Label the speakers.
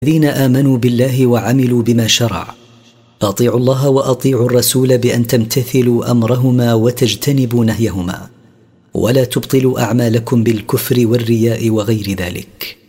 Speaker 1: الذين آمنوا بالله وعملوا بما شرع، أطيعوا الله وأطيعوا الرسول بأن تمتثلوا أمرهما وتجتنبوا نهيهما، ولا تبطلوا أعمالكم بالكفر والرياء وغير ذلك.